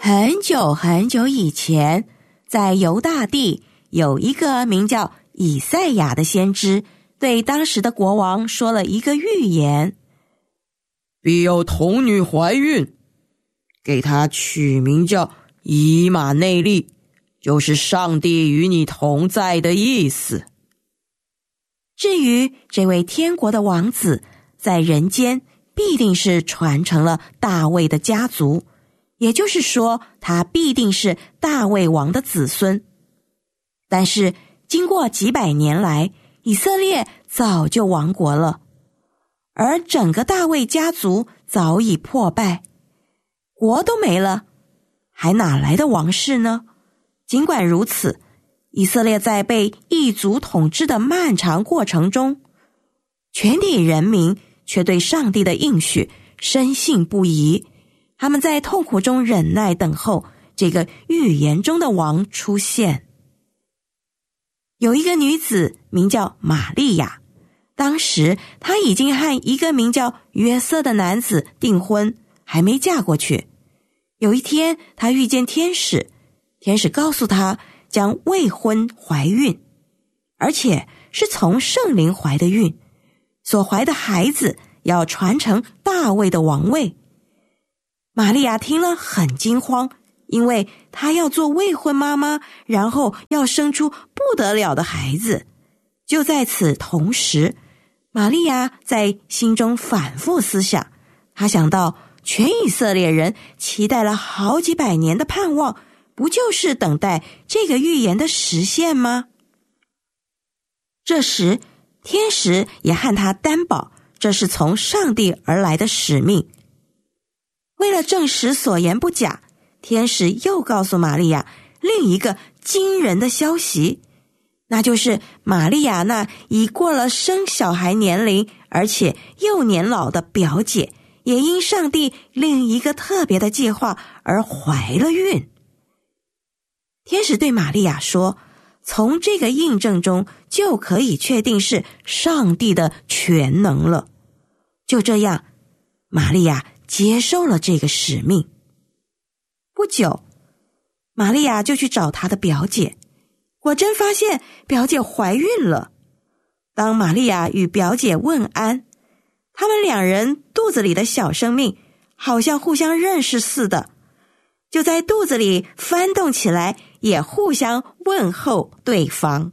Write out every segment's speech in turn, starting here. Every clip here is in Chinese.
很久很久以前，在犹大地有一个名叫以赛亚的先知，对当时的国王说了一个预言： 必有童女怀孕，给她取名叫以马内利，就是上帝与你同在的意思。 至于这位天国的王子，在人间必定是传承了大卫的家族，也就是说，他必定是大卫王的子孙。但是经过几百年来，以色列早就亡国了，而整个大卫家族早已破败，国都没了，还哪来的王室呢？尽管如此，以色列在被异族统治的漫长过程中，全体人民却对上帝的应许深信不疑。他们在痛苦中忍耐等候这个预言中的王出现。有一个女子名叫玛利亚，当时她已经和一个名叫约瑟的男子订婚，还没嫁过去。有一天，她遇见天使，天使告诉她将未婚怀孕，而且是从圣灵怀的孕，所怀的孩子要传承大卫的王位。玛利亚听了很惊慌，因为她要做未婚妈妈，然后要生出不得了的孩子。就在此同时，玛利亚在心中反复思想，她想到全以色列人期待了好几百年的盼望，不就是等待这个预言的实现吗？这时，天使也和她担保，这是从上帝而来的使命。为了证实所言不假，天使又告诉玛利亚另一个惊人的消息，那就是玛利亚那已过了生小孩年龄，而且又年老的表姐，也因上帝另一个特别的计划而怀了孕。天使对玛利亚说，从这个印证中就可以确定是上帝的全能了。就这样，玛利亚接受了这个使命。不久，玛利亚就去找她的表姐，果真发现表姐怀孕了。当玛利亚与表姐问安，他们两人肚子里的小生命好像互相认识似的，就在肚子里翻动起来，也互相问候对方。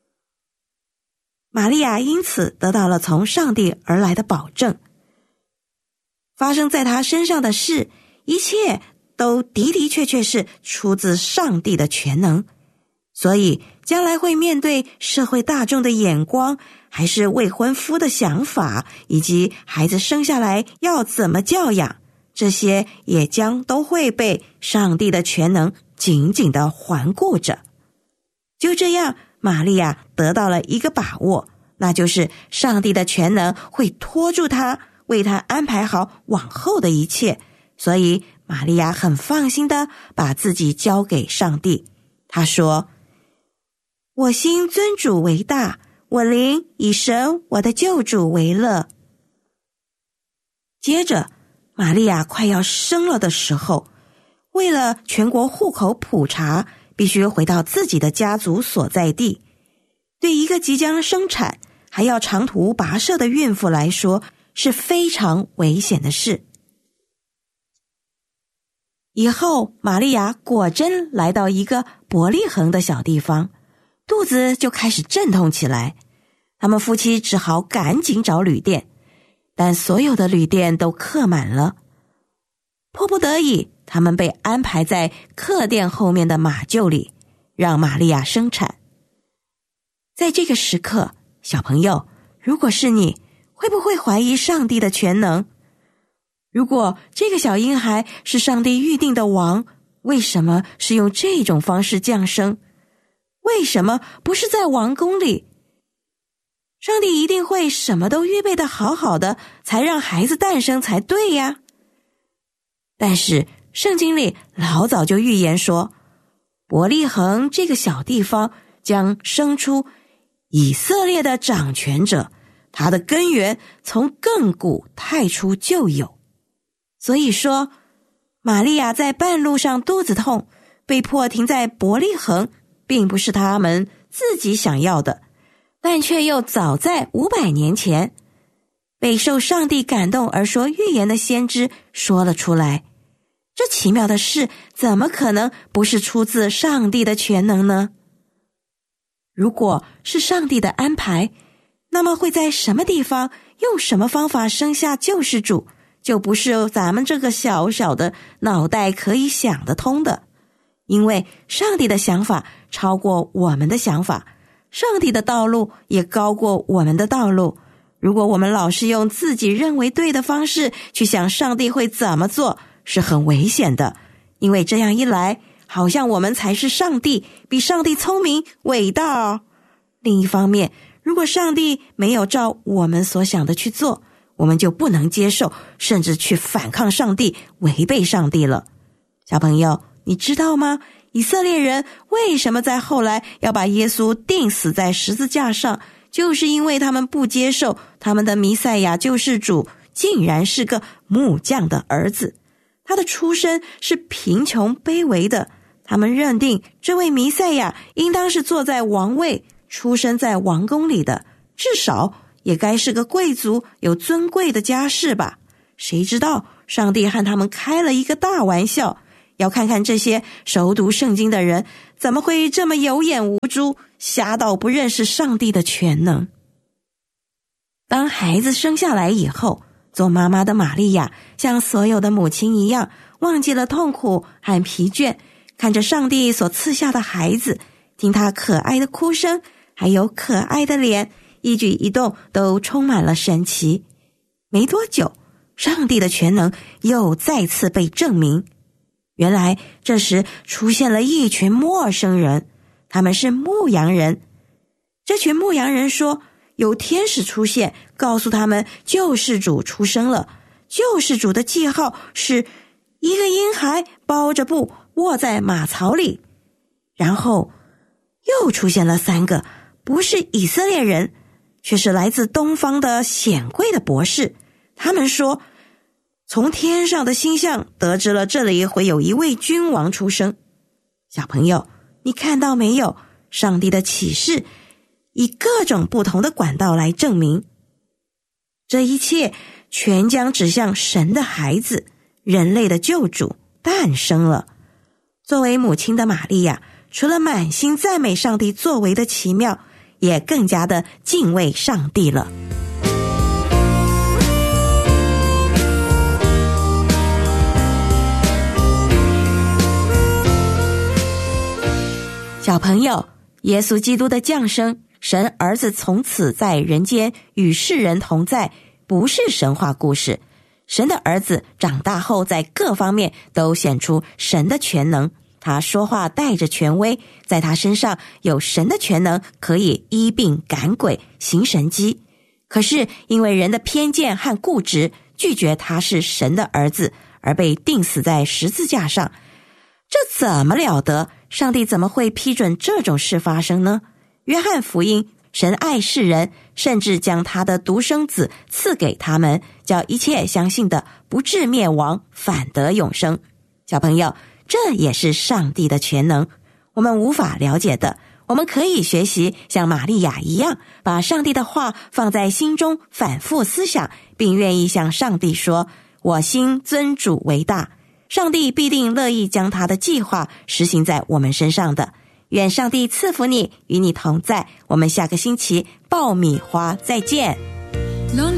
玛利亚因此得到了从上帝而来的保证，发生在她身上的事，一切都的的确确是出自上帝的全能，所以将来会面对社会大众的眼光，还是未婚夫的想法，以及孩子生下来要怎么教养，这些也将都会被上帝的全能紧紧地环顾着。就这样，玛利亚得到了一个把握，那就是上帝的全能会拖住她，为她安排好往后的一切。所以玛利亚很放心地把自己交给上帝。她说，我心尊主为大，我灵以神我的救主为乐。接着，玛利亚快要生了的时候，为了全国户口普查，必须回到自己的家族所在地。对一个即将生产还要长途跋涉的孕妇来说，是非常危险的事。以后，玛利亚果真来到一个伯利恒的小地方，肚子就开始阵痛起来。他们夫妻只好赶紧找旅店，但所有的旅店都客满了。迫不得已，他们被安排在客店后面的马厩里，让玛利亚生产。在这个时刻，小朋友，如果是你，会不会怀疑上帝的全能？如果这个小婴孩是上帝预定的王，为什么是用这种方式降生？为什么不是在王宫里？上帝一定会什么都预备得好好的，才让孩子诞生才对呀。但是圣经里老早就预言说，伯利恒这个小地方将生出以色列的掌权者，他的根源从亘古太初就有。所以说， 玛利亚在半路上肚子痛，被迫停在伯利恒，并不是他们自己想要的，但却又早在500年前被受上帝感动而说预言的先知说了出来。这奇妙的事怎么可能不是出自上帝的全能呢？如果是上帝的安排，那么会在什么地方用什么方法生下救世主，就不是咱们这个小小的脑袋可以想得通的。因为上帝的想法超过我们的想法，上帝的道路也高过我们的道路。如果我们老是用自己认为对的方式去想上帝会怎么做，是很危险的。因为这样一来，好像我们才是上帝，比上帝聪明伟大哦。另一方面，如果上帝没有照我们所想的去做，我们就不能接受，甚至去反抗上帝，违背上帝了。小朋友，你知道吗？以色列人为什么在后来要把耶稣钉死在十字架上，就是因为他们不接受他们的弥赛亚救世主竟然是个木匠的儿子，他的出身是贫穷卑微的。他们认定这位弥赛亚应当是坐在王位，出生在王宫里的，至少也该是个贵族，有尊贵的家世吧。谁知道上帝和他们开了一个大玩笑，要看看这些熟读圣经的人怎么会这么有眼无珠，瞎到不认识上帝的全能。当孩子生下来以后，做妈妈的玛利亚像所有的母亲一样，忘记了痛苦和疲倦，看着上帝所赐下的孩子，听他可爱的哭声，还有可爱的脸，一举一动都充满了神奇。没多久，上帝的全能又再次被证明。原来这时出现了一群陌生人，他们是牧羊人。这群牧羊人说，有天使出现，告诉他们救世主出生了。救世主的记号是一个婴孩包着布卧在马槽里。然后又出现了3个不是以色列人，却是来自东方的显贵的博士。他们说，从天上的星象得知了这里会有一位君王出生。小朋友，你看到没有？上帝的启示以各种不同的管道来证明，这一切全将指向神的孩子，人类的救主诞生了。作为母亲的玛利亚，除了满心赞美上帝作为的奇妙，也更加的敬畏上帝了。小朋友，耶稣基督的降生，神儿子从此在人间与世人同在，不是神话故事。神的儿子长大后，在各方面都显出神的全能。他说话带着权威，在他身上有神的全能，可以医病赶鬼，行神迹。可是因为人的偏见和固执，拒绝他是神的儿子，而被钉死在十字架上。这怎么了得？上帝怎么会批准这种事发生呢？约翰福音，神爱世人，甚至将他的独生子赐给他们，叫一切相信的不至灭亡，反得永生。小朋友，这也是上帝的全能，我们无法了解的。我们可以学习像玛利亚一样，把上帝的话放在心中，反复思想，并愿意向上帝说，我心尊主为大。上帝必定乐意将他的计划实行在我们身上的。愿上帝赐福你，与你同在。我们下个星期爆米花再见。